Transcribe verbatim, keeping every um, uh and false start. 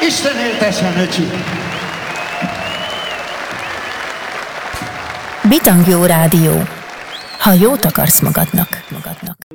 Isten éltessen, öcsi! Bitangyó Rádió. Ha jót akarsz magadnak. magadnak.